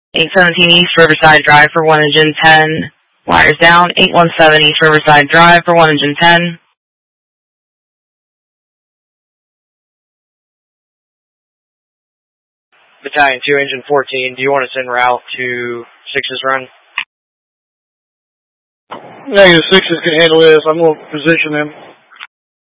817 East Riverside Drive for 1 engine 10. Wires down. 817 East Riverside Drive for 1 engine 10. Battalion 2, Engine 14, do you want us en route to 6's run? Negative 6's can handle this. I'm going to position them.